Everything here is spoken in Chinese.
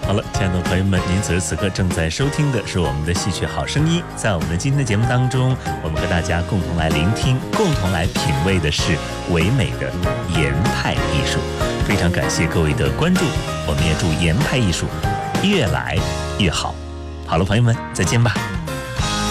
好了，亲爱的朋友们，您此时此刻正在收听的是我们的戏曲好声音。在我们的今天的节目当中，我们和大家共同来聆听、共同来品味的是唯美的言派艺术。非常感谢各位的关注，我们也祝言派艺术越来越好。好了，朋友们，再见吧。